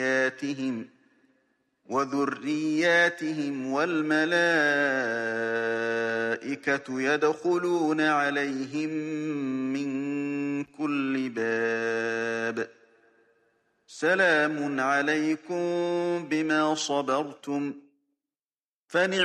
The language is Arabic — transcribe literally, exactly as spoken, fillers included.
وذرياتهم وذرياتهم والملائكة يدخلون عليهم من كل باب سلام عليكم بما صبرتم فنعم